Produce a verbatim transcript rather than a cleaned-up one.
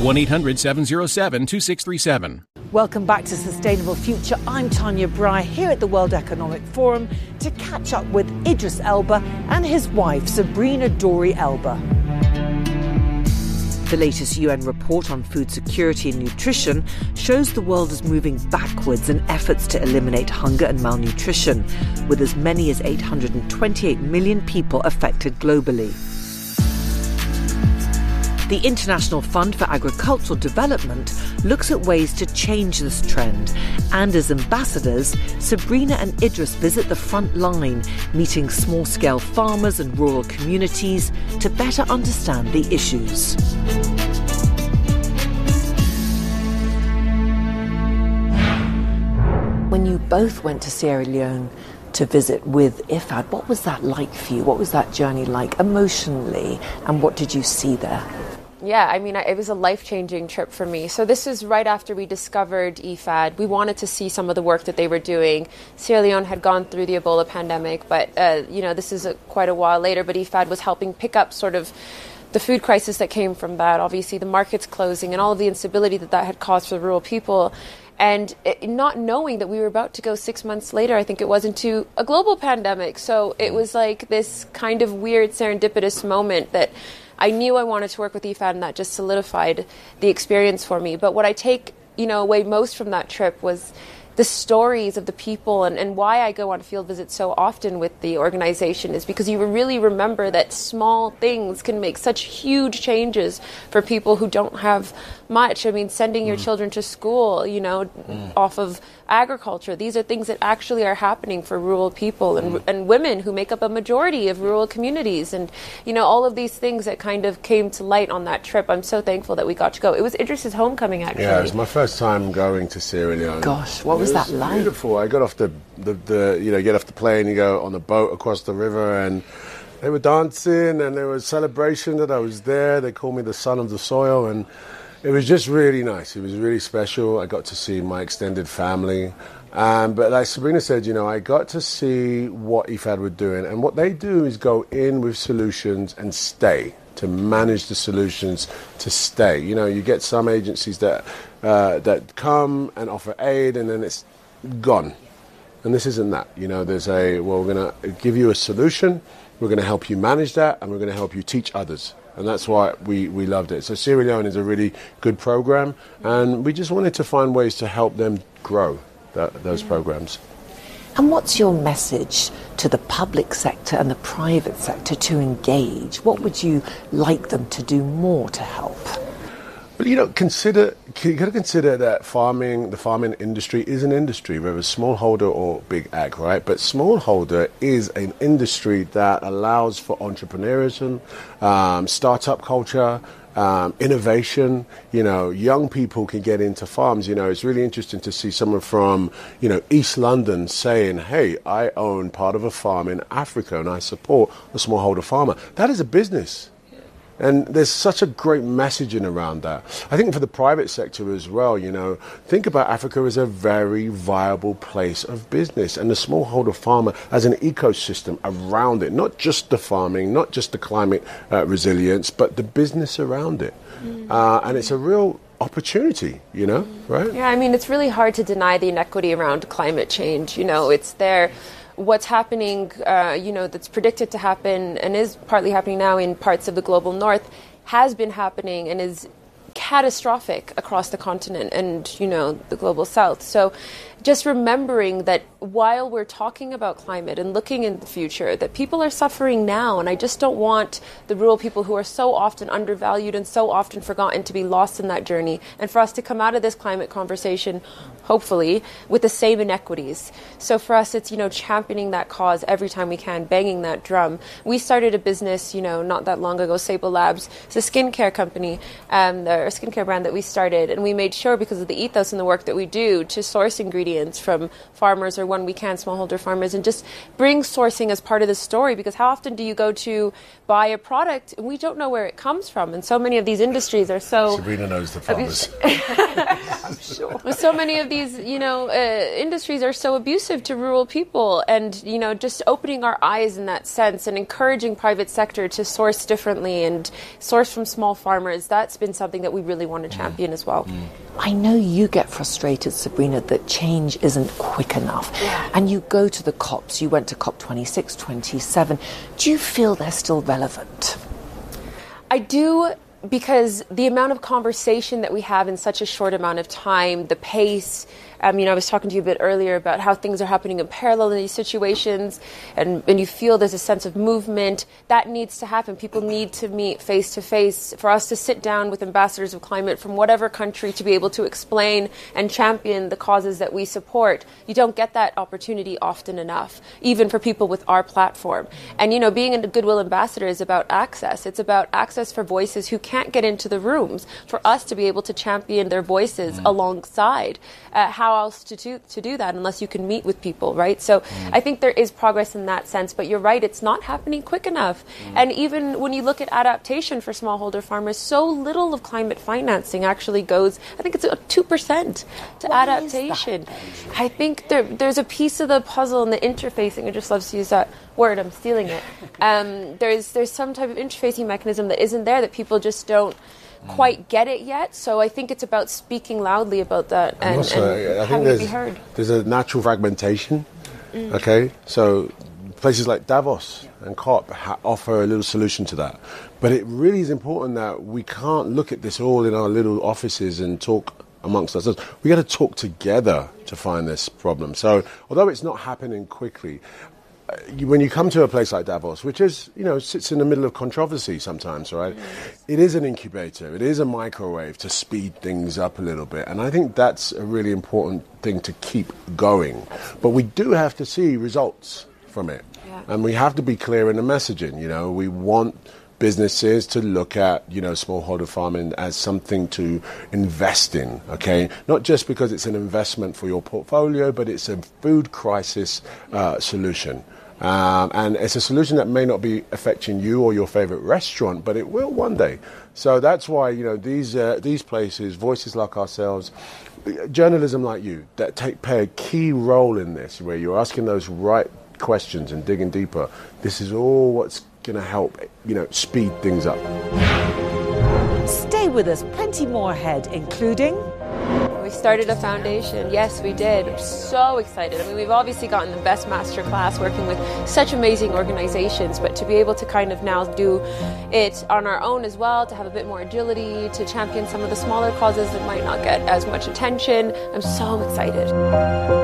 one eight hundred seven oh seven two six three seven. Welcome back to Sustainable Future. I'm Tanya Bry here at the World Economic Forum to catch up with Idris Elba and his wife, Sabrina Dori Elba. The latest U N report on food security and nutrition shows the world is moving backwards in efforts to eliminate hunger and malnutrition, with as many as eight hundred twenty-eight million people affected globally. The International Fund for Agricultural Development looks at ways to change this trend. And as ambassadors, Sabrina and Idris visit the front line, meeting small-scale farmers and rural communities to better understand the issues. When you both went to Sierra Leone to visit with I F A D, what was that like for you? What was that journey like emotionally? And what did you see there? Yeah, I mean, it was a life-changing trip for me. So this is right after we discovered I F A D. We wanted to see some of the work that they were doing. Sierra Leone had gone through the Ebola pandemic, but, uh, you know, this is a, quite a while later. But I F A D was helping pick up sort of the food crisis that came from that. Obviously, the markets closing and all of the instability that that had caused for rural people. And it, not knowing that we were about to go six months later, I think it was, into a global pandemic. So it was like this kind of weird serendipitous moment that I knew I wanted to work with I F A D, and that just solidified the experience for me. But what I take, you know, away most from that trip was the stories of the people, and, and why I go on field visits so often with the organization is because you really remember that small things can make such huge changes for people who don't have much. I mean, sending your mm. children to school, you know, mm. off of agriculture. These are things that actually are happening for rural people and, mm. and women who make up a majority of rural communities. And, you know, all of these things that kind of came to light on that trip. I'm so thankful that we got to go. It was Idris's homecoming, actually. Yeah, it was my first time going to Sierra Leone. Gosh, what was, was that like? Beautiful. I got off the, the, the, you know, get off the plane, you go on the boat across the river, and they were dancing and there was celebration that I was there. They called me the son of the soil, and it was just really nice. It was really special. I got to see my extended family. Um, but like Sabrina said, you know, I got to see what I F A D were doing. And what they do is go in with solutions and stay, to manage the solutions to stay. You know, you get some agencies that uh, that come and offer aid and then it's gone. And this isn't that. You know, there's a, well, we're going to give you a solution, we're going to help you manage that, and we're going to help you teach others. And that's why we, we loved it. So Sierra Leone is a really good program, and we just wanted to find ways to help them grow that, those programs. And what's your message to the public sector and the private sector to engage? What would you like them to do more to help? Well, you know, consider you got to consider that farming, the farming industry is an industry, whether smallholder or big ag, right? But smallholder is an industry that allows for entrepreneurship, um, startup culture, um, innovation. You know, young people can get into farms. You know, it's really interesting to see someone from, you know, East London saying, "Hey, I own part of a farm in Africa and I support a smallholder farmer." That is a business. And there's such a great messaging around that. I think for the private sector as well, you know, think about Africa as a very viable place of business, and the smallholder farmer as an ecosystem around it, not just the farming, not just the climate uh, resilience, but the business around it. Mm. Uh, and it's a real opportunity, you know, right? Yeah, I mean, it's really hard to deny the inequity around climate change. You know, it's there. What's happening, uh, you know, that's predicted to happen and is partly happening now in parts of the global north has been happening and is catastrophic across the continent and, you know, the global south. So just remembering that while we're talking about climate and looking in the future, that people are suffering now. And I just don't want the rural people who are so often undervalued and so often forgotten to be lost in that journey. And for us to come out of this climate conversation, hopefully, with the same inequities. So for us, it's, you know, championing that cause every time we can, banging that drum. We started a business, you know, not that long ago, Sable Labs. It's a skincare company, um, or a skincare brand that we started. And we made sure, because of the ethos and the work that we do, to source ingredients experience from farmers, or when we can, smallholder farmers, and just bring sourcing as part of the story. Because how often do you go to buy a product and we don't know where it comes from? And so many of these industries are so... Sabrina knows the farmers. I'm sure. So many of these, you know, uh, industries are so abusive to rural people, and, you know, just opening our eyes in that sense and encouraging private sector to source differently and source from small farmers, that's been something that we really want to champion mm. as well. Mm. I know you get frustrated, Sabrina, that change isn't quick enough. Yeah. And you go to the COPs, you went to COP twenty-six, twenty-seven. Do you feel they're still relevant? I do, because the amount of conversation that we have in such a short amount of time, the pace... Um, you know, I was talking to you a bit earlier about how things are happening in parallel in these situations, and, and you feel there's a sense of movement. That needs to happen. People need to meet face to face. For us to sit down with ambassadors of climate from whatever country to be able to explain and champion the causes that we support, you don't get that opportunity often enough, even for people with our platform. And, you know, being a Goodwill ambassador is about access. It's about access for voices who can't get into the rooms, for us to be able to champion their voices mm. alongside. Uh, how else to do, to do that unless you can meet with people, right? So mm. I think there is progress in that sense, but you're right, it's not happening quick enough. Mm. And even when you look at adaptation for smallholder farmers, so little of climate financing actually goes, I think it's two percent to Why adaptation. I think there, there's a piece of the puzzle in the interfacing. I just love to use that word, I'm stealing it. Um, there's, there's some type of interfacing mechanism that isn't there, that people just don't quite get it yet. So I think it's about speaking loudly about that and, and, also, and I having it be heard. There's a natural fragmentation. Mm. Okay, so places like Davos and COP ha- offer a little solution to that. But it really is important that we can't look at this all in our little offices and talk amongst ourselves. We got to talk together to find this problem. So although it's not happening quickly, You, when you come to a place like Davos, which is, you know, sits in the middle of controversy sometimes, right? Mm. It is an incubator. It is a microwave to speed things up a little bit. And I think that's a really important thing to keep going. But we do have to see results from it. Yeah. And we have to be clear in the messaging, you know. We want businesses to look at, you know, smallholder farming as something to invest in, okay? Not just because it's an investment for your portfolio, but it's a food crisis uh, solution. Um, and it's a solution that may not be affecting you or your favorite restaurant, but it will one day. So that's why, you know, these uh, these places, voices like ourselves, journalism like you, that take play a key role in this, where you're asking those right questions and digging deeper. This is all what's going to help, you know, speed things up. Stay with us. Plenty more ahead, including... We started a foundation. Yes, we did. I'm so excited. I mean, we've obviously gotten the best master class working with such amazing organizations, but to be able to kind of now do it on our own as well, to have a bit more agility, to champion some of the smaller causes that might not get as much attention, I'm so excited.